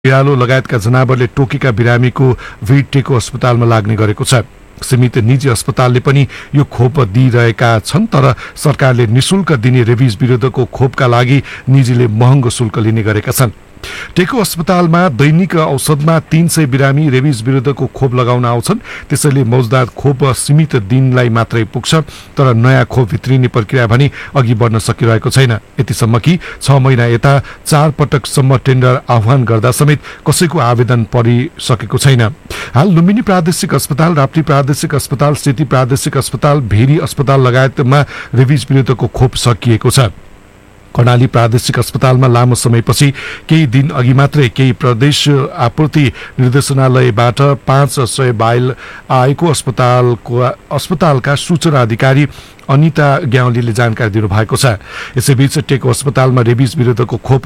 बिरालो लगायतका जनावरले टोकेका बिरामीको भिड टेको अस्पतालमा लाग्ने गरेको छ। सीमित निजी अस्पतालले पनि यो खोप दिइरहेका छन्, तर सरकारले निशुल्क दिने रेबिज विरुद्धको खोपका लागि निजीले महँगो शुल्क लिने गरेका छन्। टेको अस्पतालमा दैनिक औषधमा 300 बिरामी रेबिज विरुद्धको खोप लगाउन आउँछन्। त्यसैले मौजदार खोप सीमित दिनलाई मात्रै पुग्छ, तर नयाँ खोप भित्रिने प्रक्रिया भने अघि बढ्न सकिरहेको छैन। यतिसम्म कि 6 महिना यता 4 पटकसम्म टेन्डर आह्वान गर्दा समेत कसैको आवेदन परिसकेको छैन। हाल लुम्बिनी प्रादेशिक अस्पताल, राप्ती प्रादेशिक अस्पताल, सेती प्रादेशिक अस्पताल, भेरी अस्पताल लगायतमा रेबिज विरुद्धको खोप सकिएको छ। कर्णाली प्रादेशिक अस्पतालमा लामो समयपछि केही दिन अघि मात्रै केही प्रदेश आपूर्ति निर्देशनालयबाट 500 बाइल आएको अस्पतालका सूचना अधिकारी अनिता ग्याउलीले जानकारी दिनुभएको छ। यसैबीच टेको अस्पतालमा रेबिज विरुद्धको खोप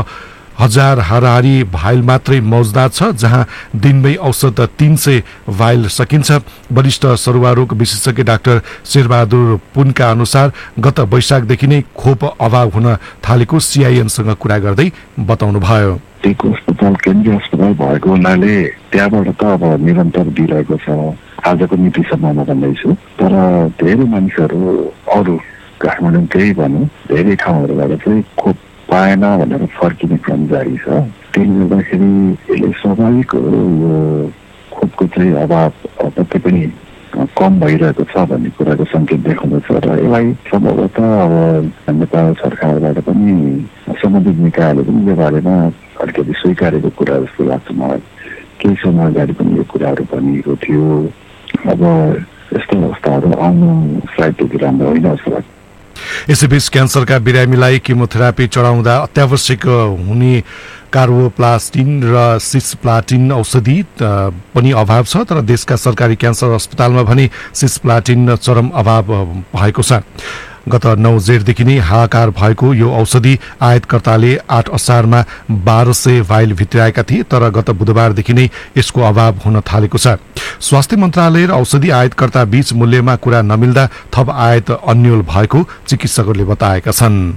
6000 हाराहारी भाइल मात्रै मौजदार छ, जहाँ दिनमै औसत 300 भाइल सकिन्छ। वरिष्ठ सरुवारोग विशेषज्ञ डाक्टर शेरबहादुर पुनका अनुसार गत वैशाखदेखि नै खोप अभाव हुन थालेको सीआईएनसँग कुरा गर्दै बताउनुभयो। टेको अस्पताल केन्द्रीय अस्पताल भएको हुनाले त्यहाँबाट त अब निरन्तर दिइरहेको छ। आजको मितिसम्ममा भन्दैछु, तर धेरै मानिसहरू अरू काठमाडौँकै भनौँ धेरै ठाउँहरूबाट चाहिँ खोप पाएन भनेर फर्किने क्रम जारी छ। त्यसले गर्दाखेरि यसले स्वाभाविक यो खोपको चाहिँ अभाव पक्कै पनि कम भइरहेको छ भन्ने कुराको सङ्केत देखाउँदछ र यसलाई सम्भवतः अब नेपाल सरकारबाट पनि सम्बन्धित निकायले पनि यो बारेमा अलिकति स्वीकारेको कुरा जस्तो लाग्छ मलाई। केही समय अगाडि पनि यो कुराहरू भनिएको थियो। अब यस्तो अवस्थाहरू आउनु सायद त्यति राम्रो होइन जस्तो लाग्छ। यसैबीच क्यान्सरका बिरामीलाई किमोथेरापी चढाउँदा अत्यावश्यक हुने कार्बोप्लास्टिन र सिस्प्लाटिन औषधि पनि अभाव छ, तर देशका सरकारी क्यान्सर अस्पतालमा भने सिस्प्लाटिन चरम अभाव भएको छ। गत 9 जेठदेखि नै हाहाकार भएको यो औषधि आयातकर्ताले 8 असारमा 1200 भाइल भित्राएका थिए, तर गत बुधबारदेखि नै यसको अभाव हुन थालेको छ। स्वास्थ्य मन्त्रालय र औषधि आयातकर्ता बीच मूल्यमा कुरा नमिल्दा थप आयात अन्यल भएको चिकित्सकहरूले बताएका छन्।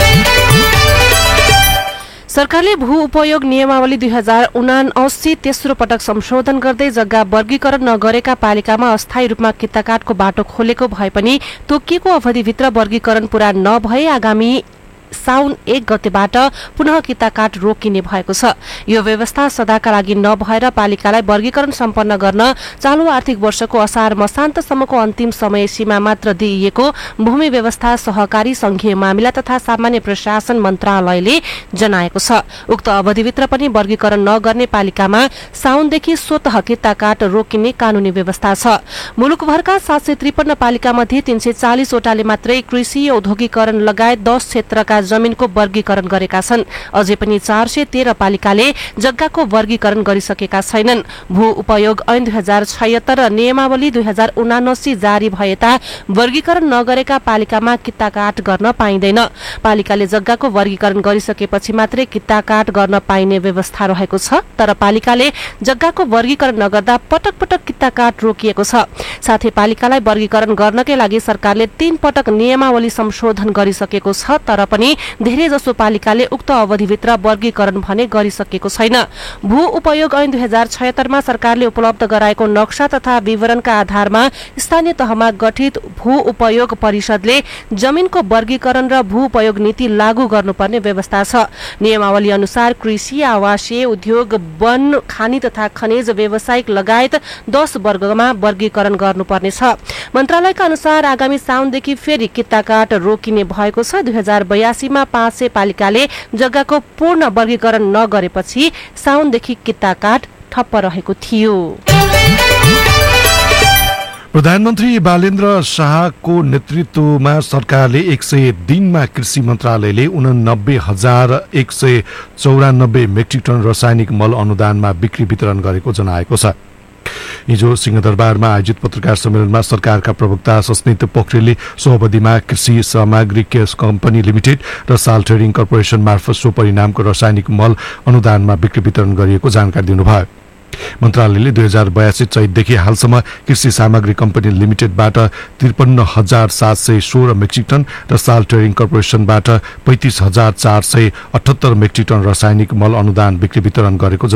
सरकारले भू उपयोग नियमावली 2079 तेस्रो पटक संशोधन गर्दै जग्गा वर्गीकरण नगरेका पालिकामा अस्थायी रूपमा कित्ताकाटको बाटो खोलेको भए पनि तोकिएको अवधिभित्र वर्गीकरण पूरा नभए आगामी साउन 1 गतेबाट पुनः कित्ताकाट रोकिने भएको छ। यो व्यवस्था सदाका लागि नभएर पालिकालाई वर्गीकरण सम्पन्न गर्न चालू आर्थिक वर्षको असार मसान्तसम्मको अन्तिम समय सीमा मात्र दिइएको भूमि व्यवस्था, सहकारी संघीय मामिला तथा सामान्य प्रशासन मन्त्रालयले जनाएको छ। उक्त अवधिभित्र पनि वर्गीकरण नगर्ने पालिकामा साउनदेखि स्वतः कित्ताकाट रोकिने कानूनी व्यवस्था छ। मुलुकभरका 753 पालिका मध्ये 340 वटाले मात्रै कृषि औद्योगिकरण लगायत 10 क्षेत्रका जमिनको वर्गीकरण गरेका छन्। अझै पनि 413 पालिकाले जग्गाको वर्गीकरण गरिसकेका छैनन्। भू उपयोग ऐन 2076 र नियमावली 2079 जारी भएता वर्गीकरण नगरेका पालिकामा कित्ताकाट गर्न पाइँदैन। पालिकाले जग्गाको वर्गीकरण गरिसकेपछि मात्रै कित्ताकाट गर्न पाइने व्यवस्था रहेको छ, तर पालिकाले जग्गाको वर्गीकरण नगर्दा पटक पटक कित्ताकाट रोकिएको छ। साथै पालिकालाई वर्गीकरण गर्नकै लागि सरकारले 3 पटक नियमावली संशोधन गरिसकेको छ, तर पनि धेरै जसो पालिकाले उक्त अवधिभित्र वर्गीकरण भने गरिसकेको छैन। भू उपयोग ऐन 2076 मा सरकारले उपलब्ध गराएको नक्सा तथा विवरणका आधारमा स्थानीय तहमा गठित भू उपयोग परिषदले जमिनको वर्गीकरण र भू उपयोग नीति लागू गर्नुपर्ने व्यवस्था छ। नियमावली अनुसार कृषि, आवासीय, उद्योग, वन, खानी तथा खनिज, व्यावसायिक लगायत 10 वर्गमा वर्गीकरण गर्नुपर्नेछ। मन्त्रालयका अनुसार आगामी साउनदेखि फेरि कित्ताकाट रोकिने भएको छ। 2082 मा 500 पालिकाले जग्गाको पूर्ण वर्गीकरण नगरेपछि साउनदेखि कित्ताकाट ठप्प रहेको थियो। प्रधानमन्त्री बालेन्द्र शाहको नेतृत्वमा सरकारले 100 दिनमा कृषि मन्त्रालयले 89,194 मेट्रिक टन रासायनिक मल अनुदानमा बिक्री वितरण गरेको जनाएको छ। हिजो सिंहदरबारमा आयोजित पत्रकार सम्मेलनमा सरकारका प्रवक्ता सस्मित पोखरेलले सो अवधिमा कृषि सामग्री कम्पनी लिमिटेड र साल ट्रेडिङ कर्पोरेसन मार्फत सो परिणामको रासायनिक मल अनुदानमा बिक्री वितरण गरिएको जानकारी दिनुभयो। मन्त्रालयले 2082 चैतदेखि हालसम्म कृषि सामग्री कम्पनी लिमिटेडबाट 53,716 मेट्रिक टन र साल ट्रेडिङ कर्पोरेसनबाट 35,478 मेट्रिक टन रासायनिक मल अनुदान बिक्री वितरण गरेको